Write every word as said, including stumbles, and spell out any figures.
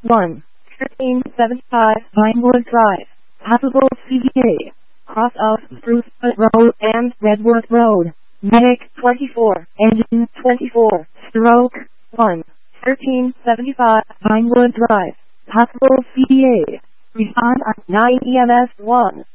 one. thirteen seventy-five Vinewood Drive. Possible C V A. Cross of Spruce Road and Redwood Road. Medic twenty-four. Engine twenty-four. Stroke one. thirteen seventy-five Vinewood Drive. Possible C V A. Respond on nine E M S one.